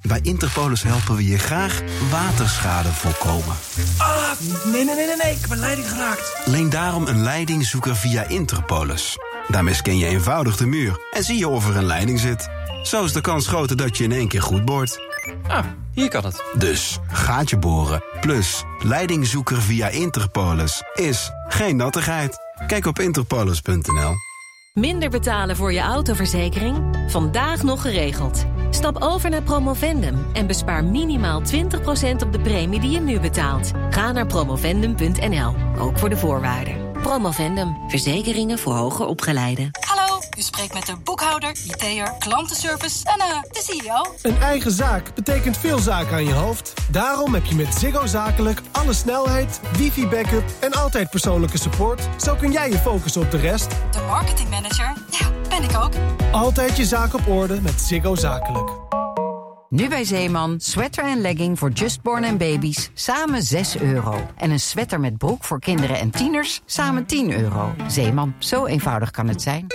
Bij Interpolis helpen we je graag waterschade voorkomen. Nee, ik heb een leiding geraakt. Leen daarom een leidingzoeker via Interpolis. Daarmee scan je eenvoudig de muur en zie je of er een leiding zit. Zo is de kans groter dat je in één keer goed boort. Hier kan het. Dus gaatje boren plus leidingzoeker via Interpolis is geen nattigheid. Kijk op interpolis.nl. Minder betalen voor je autoverzekering? Vandaag nog geregeld. Stap over naar Promovendum en bespaar minimaal 20% op de premie die je nu betaalt. Ga naar promovendum.nl, ook voor de voorwaarden. Promovendum, verzekeringen voor hoger opgeleiden. Hallo, u spreekt met de boekhouder, IT'er, klantenservice en de CEO. Een eigen zaak betekent veel zaken aan je hoofd. Daarom heb je met Ziggo Zakelijk alle snelheid, wifi-backup en altijd persoonlijke support. Zo kun jij je focussen op de rest. De marketingmanager, ja, ben ik ook. Altijd je zaak op orde met Ziggo Zakelijk. Nu bij Zeeman, sweater en legging voor Justborn en baby's, samen €6. En een sweater met broek voor kinderen en tieners, samen €10. Zeeman, zo eenvoudig kan het zijn.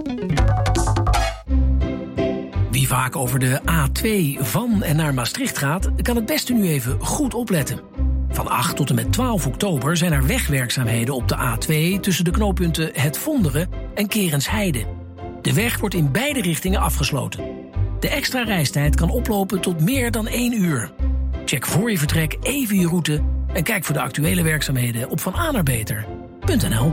Wie vaak over de A2 van en naar Maastricht gaat, kan het beste nu even goed opletten. Van 8 tot en met 12 oktober zijn er wegwerkzaamheden op de A2 tussen de knooppunten Het Vonderen en Kerensheide. De weg wordt in beide richtingen afgesloten. De extra reistijd kan oplopen tot meer dan 1 uur. Check voor je vertrek even je route en kijk voor de actuele werkzaamheden op vananerbeter.nl.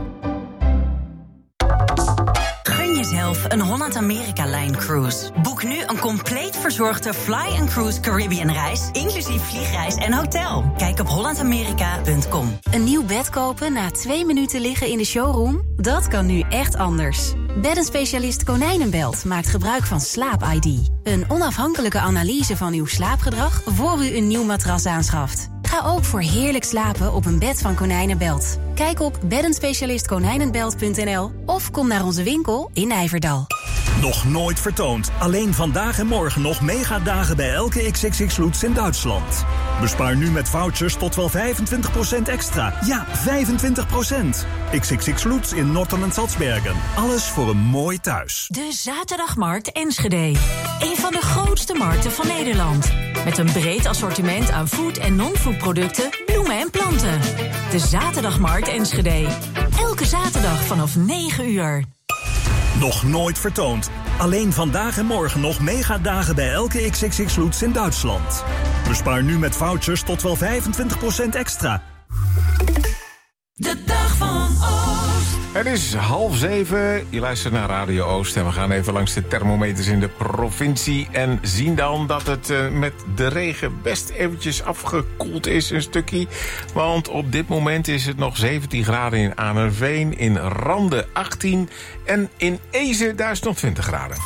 Gun jezelf een Holland-Amerika-Line-cruise. Boek nu een compleet verzorgde Fly & Cruise Caribbean reis, inclusief vliegreis en hotel. Kijk op hollandamerika.com. Een nieuw bed kopen na 2 minuten liggen in de showroom? Dat kan nu echt anders. Beddenspecialist Konijnenbelt maakt gebruik van Slaap-ID. Een onafhankelijke analyse van uw slaapgedrag voor u een nieuw matras aanschaft. Ga ook voor heerlijk slapen op een bed van Konijnenbelt. Kijk op beddenspecialistkonijnenbelt.nl of kom naar onze winkel in Nijverdal. Nog nooit vertoond. Alleen vandaag en morgen nog megadagen bij elke XXX Lutz in Duitsland. Bespaar nu met vouchers tot wel 25% extra. Ja, 25%. XXX Lutz in Notten en Salzbergen. Alles voor een mooi thuis. De Zaterdagmarkt Enschede. Een van de grootste markten van Nederland. Met een breed assortiment aan food- en non-food producten, bloemen en planten. De Zaterdagmarkt Enschede. Elke zaterdag vanaf 9 uur. Nog nooit vertoond. Alleen vandaag en morgen nog megadagen bij elke XXX Lutz in Duitsland. Bespaar nu met vouchers tot wel 25% extra. De dag van Oost. Het is 6:30. Je luistert naar Radio Oost en we gaan even langs de thermometers in de provincie. En zien dan dat het met de regen best eventjes afgekoeld is een stukje. Want op dit moment is het nog 17 graden in Aanerveen, in Randen 18 en in Ezen daar is het nog 20 graden.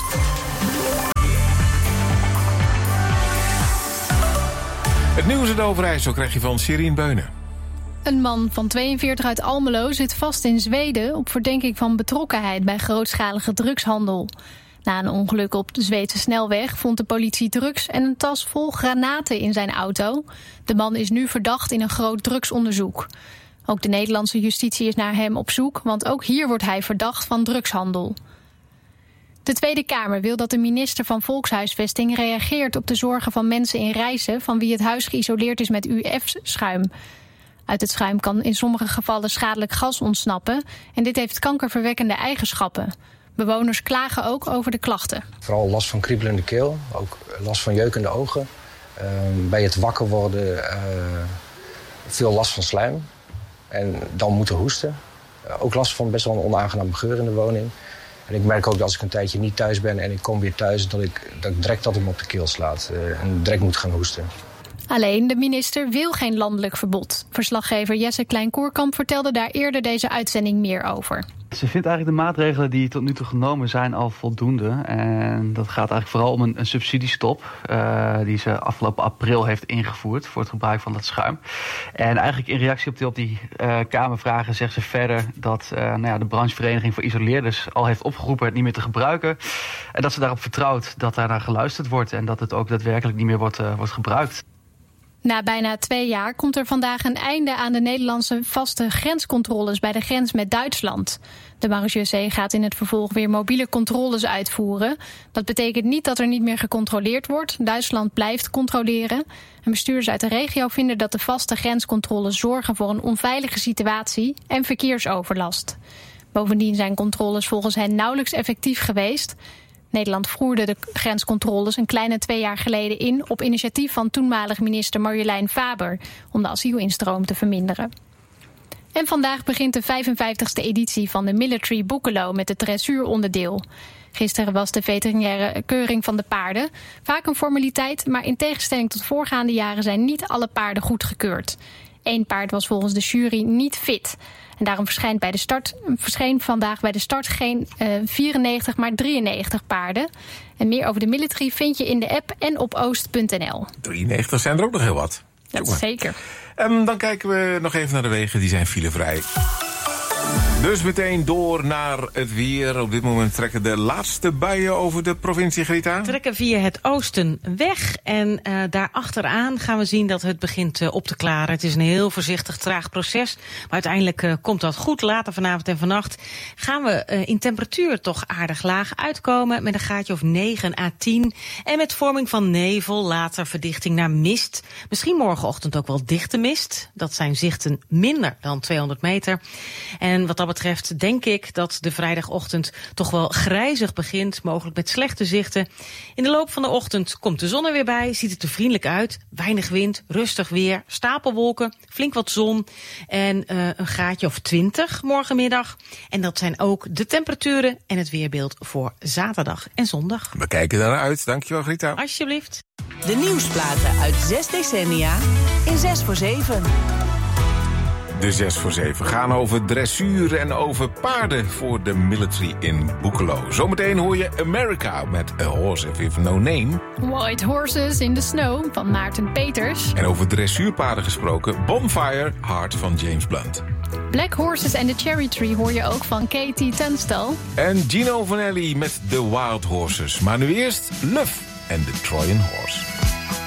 Het nieuws uit Overijssel krijg je van Sirien Beunen. Een man van 42 uit Almelo zit vast in Zweden op verdenking van betrokkenheid bij grootschalige drugshandel. Na een ongeluk op de Zweedse snelweg vond de politie drugs en een tas vol granaten in zijn auto. De man is nu verdacht in een groot drugsonderzoek. Ook de Nederlandse justitie is naar hem op zoek, want ook hier wordt hij verdacht van drugshandel. De Tweede Kamer wil dat de minister van Volkshuisvesting reageert op de zorgen van mensen in Rijssen van wie het huis geïsoleerd is met UF-schuim. Uit het schuim kan in sommige gevallen schadelijk gas ontsnappen en dit heeft kankerverwekkende eigenschappen. Bewoners klagen ook over de klachten. Vooral last van kriebelende keel, ook last van jeukende ogen. Bij het wakker worden veel last van slijm en dan moeten hoesten. Ook last van best wel een onaangename geur in de woning. En ik merk ook dat als ik een tijdje niet thuis ben en ik kom weer thuis, dat ik direct dat hem op de keel slaat en direct moet gaan hoesten. Alleen, de minister wil geen landelijk verbod. Verslaggever Jesse Klein-Koerkamp vertelde daar eerder deze uitzending meer over. Ze vindt eigenlijk de maatregelen die tot nu toe genomen zijn al voldoende. En dat gaat eigenlijk vooral om een subsidiestop die ze afgelopen april heeft ingevoerd voor het gebruik van dat schuim. En eigenlijk in reactie op die Kamervragen zegt ze verder dat de branchevereniging voor isoleerders al heeft opgeroepen het niet meer te gebruiken. En dat ze daarop vertrouwt dat daar naar geluisterd wordt en dat het ook daadwerkelijk niet meer wordt gebruikt. Na bijna 2 jaar komt er vandaag een einde aan de Nederlandse vaste grenscontroles bij de grens met Duitsland. De marechaussee gaat in het vervolg weer mobiele controles uitvoeren. Dat betekent niet dat er niet meer gecontroleerd wordt. Duitsland blijft controleren. En bestuurders uit de regio vinden dat de vaste grenscontroles zorgen voor een onveilige situatie en verkeersoverlast. Bovendien zijn controles volgens hen nauwelijks effectief geweest. Nederland voerde de grenscontroles een kleine 2 jaar geleden in op initiatief van toenmalig minister Marjolein Faber om de asielinstroom te verminderen. En vandaag begint de 55e editie van de Military Boekelo met het dressuuronderdeel. Gisteren was de veterinaire keuring van de paarden. Vaak een formaliteit, maar in tegenstelling tot voorgaande jaren zijn niet alle paarden goedgekeurd. 1 paard was volgens de jury niet fit. En daarom verscheen vandaag bij de start geen 94, maar 93 paarden. En meer over de military vind je in de app en op oost.nl. 93 zijn er ook nog heel wat. Ja, zeker. Dan kijken we nog even naar de wegen, die zijn filevrij. Dus meteen door naar het weer. Op dit moment trekken de laatste buien over de provincie, Grita. Trekken via het oosten weg. En daarachteraan gaan we zien dat het begint op te klaren. Het is een heel voorzichtig, traag proces. Maar uiteindelijk komt dat goed. Later vanavond en vannacht gaan we in temperatuur toch aardig laag uitkomen. Met een graadje of 9 à 10. En met vorming van nevel, later verdichting naar mist. Misschien morgenochtend ook wel dichte mist. Dat zijn zichten minder dan 200 meter. En wat dat betreft denk ik dat de vrijdagochtend toch wel grijzig begint. Mogelijk met slechte zichten. In de loop van de ochtend komt de zon er weer bij. Ziet het er vriendelijk uit. Weinig wind, rustig weer, stapelwolken, flink wat zon. En een graadje of 20 morgenmiddag. En dat zijn ook de temperaturen en het weerbeeld voor zaterdag en zondag. We kijken er naar uit. Dankjewel, Grita. Alsjeblieft. De nieuwsplaten uit 6 decennia in 6 voor 7. De 6 voor 7 gaan over dressuur en over paarden voor de military in Boekelo. Zometeen hoor je America met A Horse With No Name. White Horses in the Snow van Maarten Peters. En over dressuurpaarden gesproken, Bonfire Heart van James Blunt. Black Horses and the Cherry Tree hoor je ook van Katie Tunstall. En Gino Vanelli met The Wild Horses. Maar nu eerst Love and the Trojan Horse.